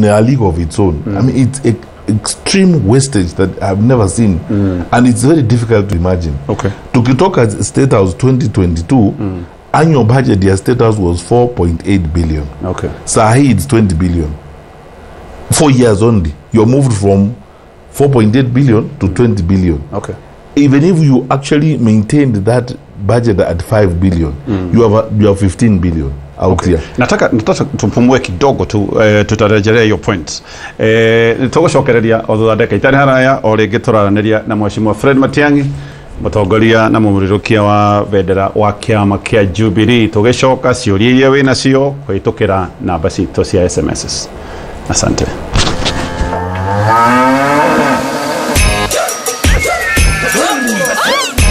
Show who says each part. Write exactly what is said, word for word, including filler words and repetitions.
Speaker 1: a league of its own. Mm. I mean, it's a extreme wastage that I've never seen, mm. and it's very difficult to imagine.
Speaker 2: Okay.
Speaker 1: Tukitoka State House twenty twenty-two, mm. annual budget their State House was four point eight billion.
Speaker 2: Okay.
Speaker 1: Sahi it's twenty billion. Four years only, you're moved from four point eight billion to twenty billion.
Speaker 2: Okay.
Speaker 1: Even if you actually maintained that budget at five billion, mm. you have a, you have fifteen billion.
Speaker 2: Okay. Nataka nataka tupumue kidogo tu eh, tutarejelea hiyo point. Eh tugocokereria othutha ndeka itari haraya o ringi turaranĩria na Mheshimiwa Fred Matiang'i mutongoria na mumurirukia wa bendera wa kiama kia Jubilee. Tugicoka ciuria iria wina cio kwitukira namba cito cia S M S. Asante.